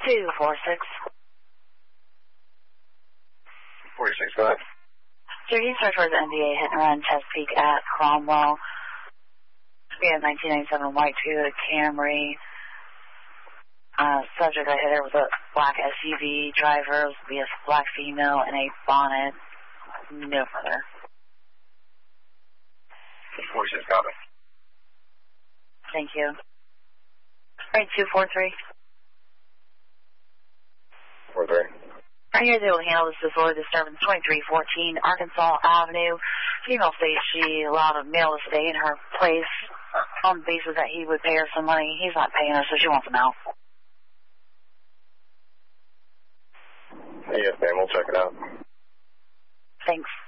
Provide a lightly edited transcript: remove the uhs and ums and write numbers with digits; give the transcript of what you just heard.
246. 46, go ahead. Judy, search for the NDA hit and run Chesapeake at Cromwell. We had 1997 white Toyota Camry. Subject I hit her with a black SUV. Driver was a black female in a bonnet. No further. 46, copy. Thank you. Right, 243. 43. Are you able to handle this disorder disturbance 2314 Arkansas Avenue? Female states she allowed a male to stay in her place on the basis that he would pay her some money. He's not paying her, so she wants him out. Yes, ma'am. We'll check it out. Thanks.